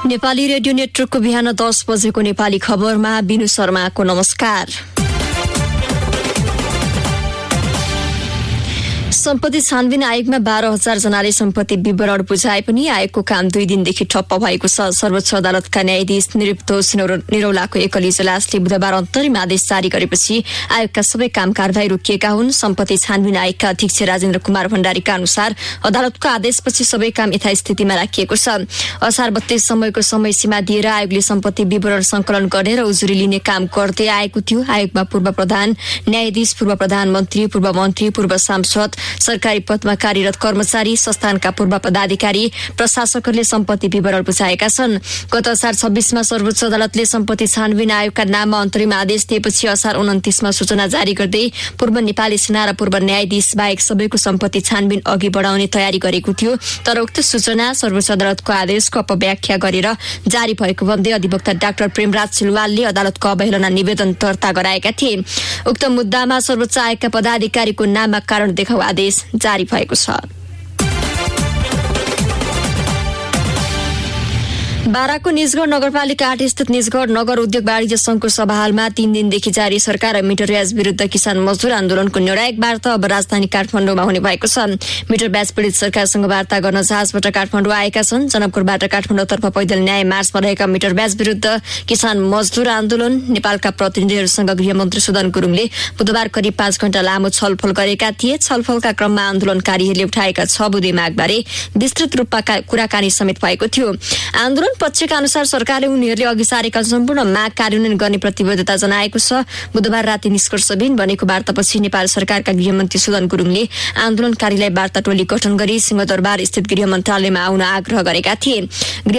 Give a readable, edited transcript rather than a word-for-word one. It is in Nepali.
नेपाली रेडियो नेटवर्कको बिहान 10 बजेको नेपाली खबरमा बिनु शर्माको नमस्कार। सम्पत्ति छानबिन आयोगमा 12,000 जनाले सम्पत्ति विवरण बुझाए पनि आयोगको काम 2 दिनदेखि ठप्प भएको छ। सर्वोच्च अदालतका न्यायाधीश निर्दोष निरौलाको एकल इजलासले बुधबार अन्तरिम आदेश जारी गरेपछि आयोगका सबै काम कारबाही रोकिएका हुन्। सम्पत्ति छानबिन आयोगका अध्यक्ष राजेन्द्र कुमार भण्डारीका अनुसार अदालतको आदेशपछि सबै काम यथास्थितिमा राखिएको छ। असार 32 समयको समय सीमा दिएर आयोगले सम्पत्ति विवरण संकलन गर्ने र उजुरी लिने काम गर्दै आएको थियो। आयोगमा पूर्व प्रधान न्यायाधीश, पूर्व प्रधानमन्त्री, पूर्व मन्त्री, पूर्व सांसद, सरकारी पदमा कार्यरत कर्मचारी, संस्थानका पूर्व पदाधिकारी, प्रशासकहरूले सम्पत्ति विवरण बुझाएका छन्। गत असार 26मा सर्वोच्च अदालतले सम्पत्ति छानबिन आयोगका नाममा अन्तरिम आदेश दिएपछि असार 29मा सूचना जारी गर्दै पूर्व नेपाली सेना र पूर्व न्यायाधीश बाहेक सबैको सम्पत्ति छानबिन अघि बढाउने तयारी गरेको थियो। तर उक्त सूचना सर्वोच्च अदालतको आदेशको अपव्याख्या गरेर जारी भएको भन्दै अधिवक्ता डाक्टर प्रेमराज सिलवालले अदालतको अवहेलना निवेदन दर्ता गराएका थिए। उक्त मुद्दामा सर्वोच्च आयोगका पदाधिकारीको नाममा कारण देखाउ आदेश जारी भएको छ। बाराको निजगढ नगरपालिका 8 स्थित निजगढ नगर उद्योग वाणिज्य संघको सभाहालमा 3 दिनदेखि जारी सरकार र मिटर ब्याज विरुद्ध किसान मजदुर आन्दोलनको निर्णायक वार्ता अब राजधानी काठमाडौँमा हुने भएको छ। मिटर ब्याज पीडित सरकारसँग वार्ता गर्न जहाजबाट काठमाडौँ आएका छन्। जनकपुरबाट काठमाडौँतर्फ पैदल न्याय मार्चमा रहेका मिटर ब्याज विरुद्ध किसान मजदुर आन्दोलन नेपालका प्रतिनिधिहरूसँग गृहमन्त्री सुदन गुरुङले बुधबार करिब 5 घण्टा लामो छलफल गरेका थिए। छलफलका क्रममा आन्दोलनकारीहरूले उठाएका 6 बुँदे मागबारे विस्तृत रूपमा कुराकानी समेत भएको थियो। आन्दोलन पक्षका अनुसार सरकारले उनीहरूले अघि सारेका सम्पूर्ण माग कार्यान्वयन गर्ने प्रतिबद्धता जनाएको छ। बुधबार राति निष्कर्षविहीन बनेको वार्तापछि नेपाल सरकारका गृहमन्त्री सुदन गुरुङले आन्दोलनकारीलाई वार्ता टोली गठन गरी सिंहदरबार स्थित गृह मन्त्रालयमा आउन आग्रह गरेका थिए।